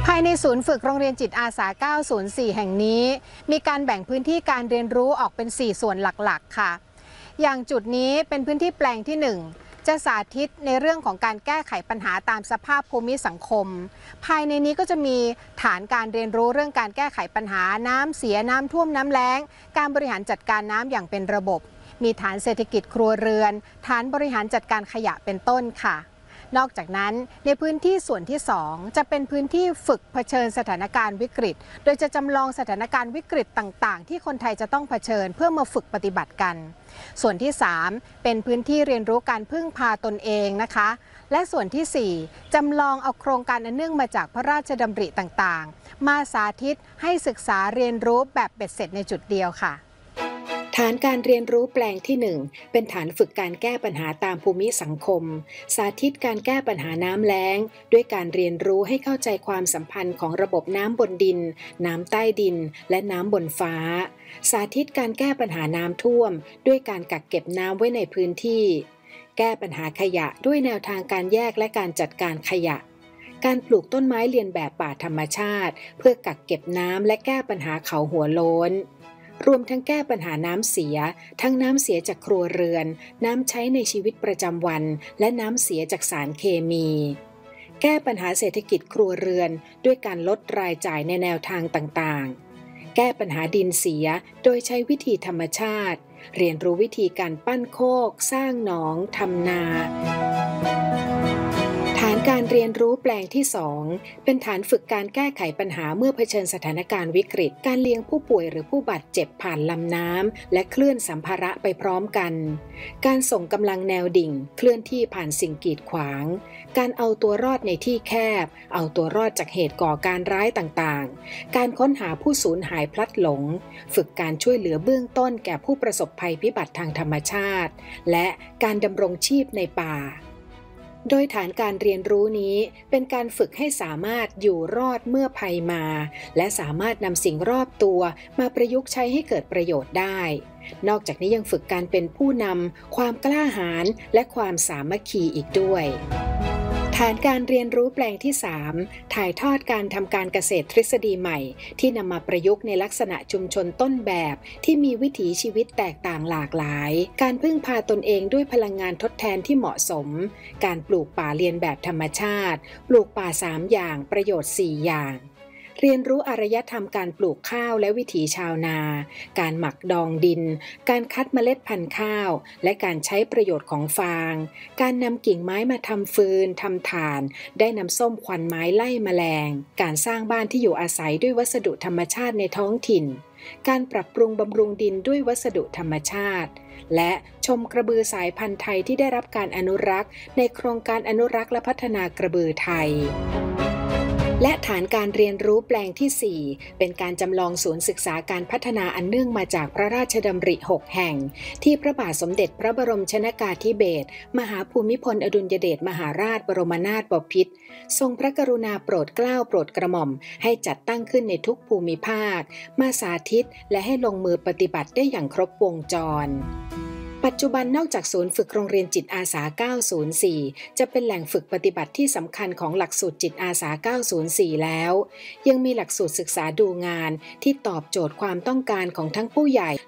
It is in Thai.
ภายในศูนย์ฝึกโรงเรียนจิตอาสา 904 แห่งนี้มีการแบ่งพื้นที่การเรียนรู้ออกเป็น 4 ส่วนหลักๆ ค่ะ อย่างจุดนี้เป็นพื้นที่แปลงที่ 1 จะสาธิตในเรื่องของการแก้ไขปัญหาตามสภาพภูมิสังคม ภายในนี้ก็จะมีฐานการเรียนรู้เรื่องการแก้ไขปัญหาน้ำเสียน้ำท่วมน้ำแล้งการบริหารจัดการน้ำอย่างเป็นระบบ มีฐานเศรษฐกิจครัวเรือนฐานบริหารจัดการขยะเป็นต้นค่ะนอกจากนั้นในพื้นที่ส่วนที่ 2 จะเป็นพื้นที่ฝึกเผชิญสถานการณ์วิกฤตโดยจะจำลองสถานการณ์วิกฤตต่างๆที่คนไทยจะต้องเผชิญเพื่อมาฝึกปฏิบัติกันส่วนที่ 3 เป็นพื้นที่เรียนรู้การพึ่งพาตนเองนะคะและส่วนที่ 4 จำลองเอาโครงการอันเนื่องมาจากพระราชดำริต่างๆมาสาธิตให้ศึกษาเรียนรู้แบบเบ็ดเสร็จในจุดเดียวค่ะฐานการเรียนรู้แปลงที่ 1 เป็นฐานฝึกการแก้ปัญหาตามภูมิสังคมสาธิตการแก้ปัญหาน้ำแล้งด้วยการเรียนรู้ให้เข้าใจความสัมพันธ์ของระบบน้ำบนดินน้ำใต้ดินและน้ำบนฟ้าสาธิตการแก้ปัญหาน้ำท่วมด้วยการกักเก็บน้ำไว้ในพื้นที่แก้ปัญหาขยะด้วยแนวทางการแยกและการจัดการขยะการปลูกต้นไม้เลียนแบบป่าธรรมชาติเพื่อกักเก็บน้ำและแก้ปัญหาเขาหัวโล้นรวมทั้งแก้ปัญหาน้ำเสียทั้งน้ำเสียจากครัวเรือนน้ำใช้ในชีวิตประจำวันและน้ำเสียจากสารเคมีแก้ปัญหาเศรษฐกิจครัวเรือนด้วยการลดรายจ่ายในแนวทางต่างๆแก้ปัญหาดินเสียโดยใช้วิธีธรรมชาติเรียนรู้วิธีการปั้นโคกสร้างหนองทำนาฐานการเรียนรู้แปลงที่ 2 เป็นฐานฝึกการแก้ไขปัญหาเมื่อเผชิญสถานการณ์วิกฤตการเลี้ยงผู้ป่วยหรือผู้บาดเจ็บผ่านลำน้ำและเคลื่อนสัมภาระไปพร้อมกันการส่งกำลังแนวดิ่งเคลื่อนที่ผ่านสิ่งกีดขวางการเอาตัวรอดในที่แคบเอาตัวรอดจากเหตุก่อการร้ายต่างๆการค้นหาผู้สูญหายพลัดหลงฝึกการช่วยเหลือเบื้องต้นแก่ผู้ประสบภัยพิบัติทางธรรมชาติและการดำรงชีพในป่าโดยฐานการเรียนรู้นี้เป็นการฝึกให้สามารถอยู่รอดเมื่อภัยมาและสามารถนำสิ่งรอบตัวมาประยุกต์ใช้ให้เกิดประโยชน์ได้นอกจากนี้ยังฝึกการเป็นผู้นำความกล้าหาญและความสามัคคีอีกด้วยฐานการเรียนรู้แปลงที่ 3 ถ่ายทอดการทำการเกษตรทฤษฎีใหม่ที่นำมาประยุกต์ในลักษณะชุมชนต้นแบบที่มีวิถีชีวิตแตกต่างหลากหลายการพึ่งพาตนเองด้วยพลังงานทดแทนที่เหมาะสมการปลูกป่าเลียนแบบธรรมชาติปลูกป่า3อย่างประโยชน์4อย่างเรียนรู้อารยธรรมการปลูกข้าวและวิถีชาวนาการหมักดองดินการคัดเมล็ดพันธุ์ข้าวและการใช้ประโยชน์ของฟางการนำกิ่งไม้มาทำฟืนทำถ่านได้น้ำส้มควันไม้ไล่แมลงการสร้างบ้านที่อยู่อาศัยด้วยวัสดุธรรมชาติในท้องถิ่นการปรับปรุงบำรุงดินด้วยวัสดุธรรมชาติและชมกระบือสายพันธุ์ไทยที่ได้รับการอนุรักษ์ในโครงการอนุรักษ์และพัฒนากระบือไทยและฐานการเรียนรู้แปลงที่ 4 เป็นการจำลองศูนย์ศึกษาการพัฒนาอันเนื่องมาจากพระราชดำริ 6 แห่งที่พระบาทสมเด็จพระบรมชนกาธิเบศรมหาภูมิพลอดุลยเดชมหาราชบรมนาถบพิตรทรงพระกรุณาโปรดเกล้าโปรดกระหม่อมให้จัดตั้งขึ้นในทุกภูมิภาคมาสาธิตและให้ลงมือปฏิบัติได้อย่างครบวงจรปัจจุบันนอกจากศูนย์ฝึกโรงเรียนจิตอาสา 904 จะเป็นแหล่งฝึกปฏิบัติที่สำคัญของหลักสูตรจิตอาสา 904 แล้วยังมีหลักสูตรศึกษาดูงานที่ตอบโจทย์ความต้องการของทั้งผู้ใหญ่